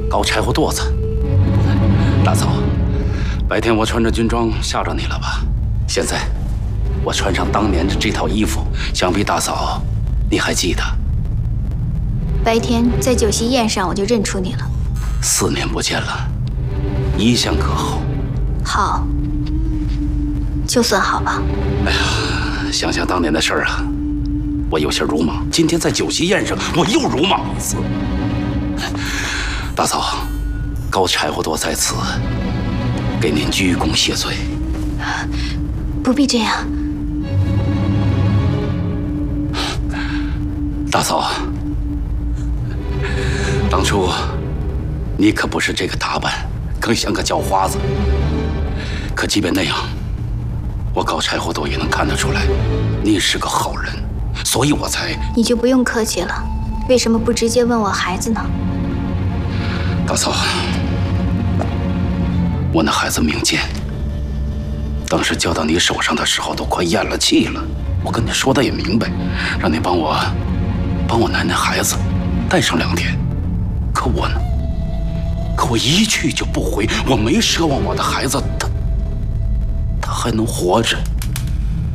搞柴火垛子。大嫂，白天我穿着军装吓着你了吧？现在我穿上当年的这套衣服，想必大嫂你还记得。 白天在酒席宴上我就认出你了。 4年不见了，一向可好？ 好，就算好吧。 哎呀，想想当年的事儿啊，我有些鲁莽。今天在酒席宴上，我又鲁莽一次。大嫂，高柴火垛在此，给您鞠躬谢罪。 不必这样。 大嫂，当初你可不是这个打扮，更像个叫花子。可即便那样，我高柴火垛也能看得出来，你是个好人，所以我才…… 你就不用客气了，为什么不直接问我孩子呢？ 大嫂，我那孩子命贱，当时交到你手上的时候都快咽了气了。我跟你说的也明白，让你帮我拿那孩子带上2天。可我呢？可我一去就不回，我没奢望我的孩子他还能活着。